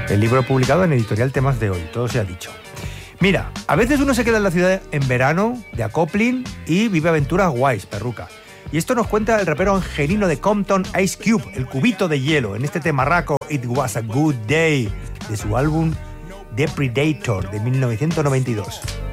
El libro publicado en Editorial Temas de Hoy, todo se ha dicho. Mira, a veces uno se queda en la ciudad en verano, de acopling, y vive aventuras guays, perruca. Y esto nos cuenta el rapero angelino de Compton, Ice Cube, el cubito de hielo, en este temarraco It Was a Good Day, de su álbum The Predator, de 1992.